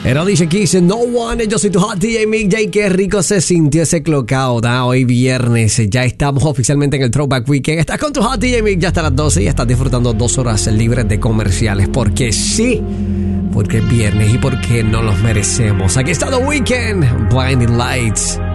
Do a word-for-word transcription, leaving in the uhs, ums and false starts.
Era D J Kiss, No One, yo soy tu hot D J Mick J. Qué rico se sintió ese clock out, ¿ah? Hoy viernes, ya estamos oficialmente en el Throwback Weekend. Estás con tu hot D J Mick ya hasta las doce y estás disfrutando dos horas libres de comerciales. Porque sí, porque es viernes y porque no los merecemos. Aquí está The Weeknd, Blinding Lights.